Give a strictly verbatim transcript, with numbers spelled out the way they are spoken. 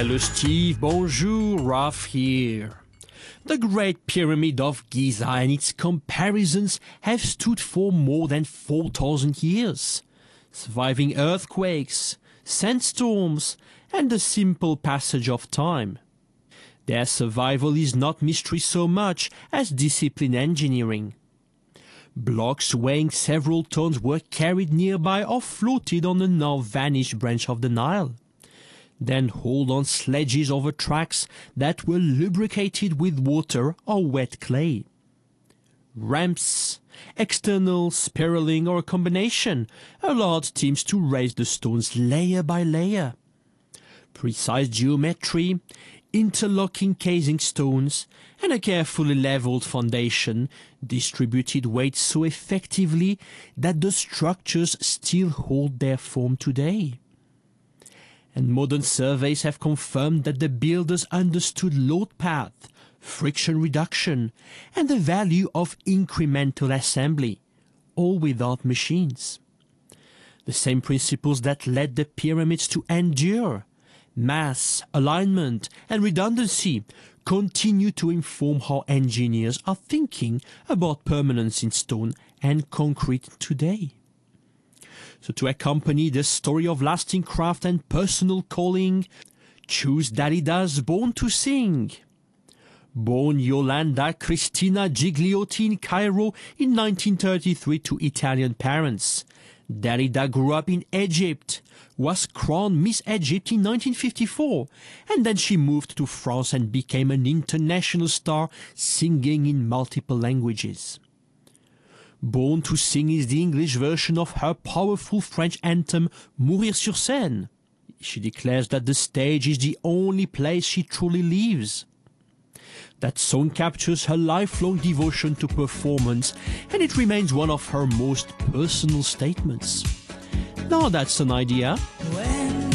Hello Steve, bonjour, Ralph here. The Great Pyramid of Giza and its comparisons have stood for more than four thousand years, surviving earthquakes, sandstorms, and the simple passage of time. Their survival is not mystery so much as disciplined engineering. Blocks weighing several tons were carried nearby or floated on a now vanished branch of the Nile, then hauled on sledges over tracks that were lubricated with water or wet clay. Ramps, external, spiraling, or a combination allowed teams to raise the stones layer by layer. Precise geometry, interlocking casing stones, and a carefully leveled foundation distributed weight so effectively that the structures still hold their form today. And modern surveys have confirmed that the builders understood load path, friction reduction, and the value of incremental assembly, all without machines. The same principles that led the pyramids to endure, mass, alignment, and redundancy, continue to inform how engineers are thinking about permanence in stone and concrete today. So to accompany the story of lasting craft and personal calling, choose Dalída's Born to Sing. Born Yolanda Cristina Gigliotti in Cairo in nineteen thirty-three to Italian parents, Dalida grew up in Egypt, was crowned Miss Egypt in nineteen fifty-four, and then she moved to France and became an international star singing in multiple languages. Born to Sing is the English version of her powerful French anthem Mourir sur scène. She declares that the stage is the only place she truly lives. That song captures her lifelong devotion to performance, and it remains one of her most personal statements. Now that's an idea.